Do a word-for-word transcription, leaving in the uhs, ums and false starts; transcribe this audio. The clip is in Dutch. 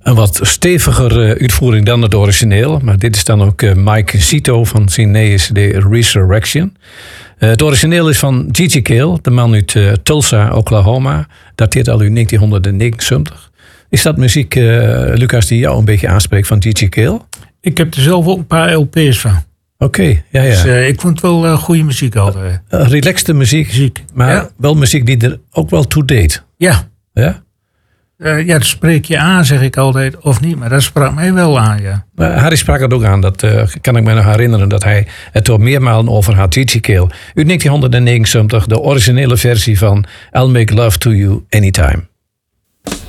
Een wat steviger uh, uitvoering dan het origineel. Maar dit is dan ook uh, Mike Zito van zijn nieuwe C D Resurrection. Uh, het origineel is van Gigi Cale, de man uit uh, Tulsa, Oklahoma. Dateert al uit negentien negenenzeventig. Is dat muziek, uh, Lucas, die jou een beetje aanspreekt van Gigi Cale? Ik heb er zelf ook een paar L P's van. Oké, okay, ja, ja. Dus uh, ik vond het wel uh, goede muziek altijd. Uh, relaxte muziek, muziek. maar ja. wel muziek die er ook wel toe deed. Ja. Ja? Uh, ja, dat spreek je aan, zeg ik altijd, of niet. Maar dat sprak mij wel aan, ja. Uh, Harry sprak het ook aan, dat uh, kan ik me nog herinneren... dat hij het er meermalen over had. Gigi Cale, uit negentien negenenzeventig, de originele versie van I'll Make Love to You Anytime.